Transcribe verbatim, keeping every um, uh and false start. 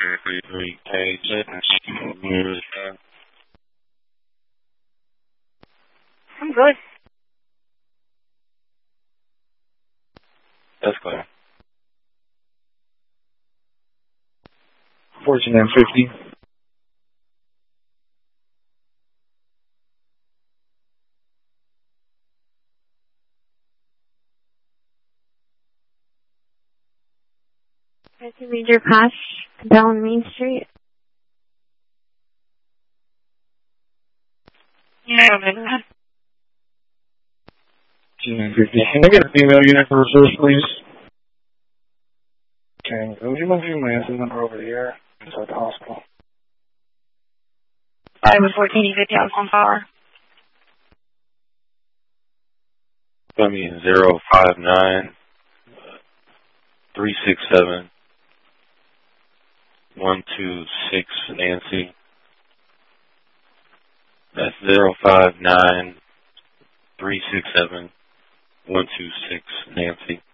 three K. I'm good. That's clear. fourteen M fifty. I can read your pass down Main Street. Yeah, man. fourteen M fifty. Can I get a female unit for resource, please? Okay, would you move your ambulance number over the air inside the hospital? I was fourteen fifty out on power. I mean zero five nine three six seven one two six Nancy. That's zero five nine three six seven one two six Nancy.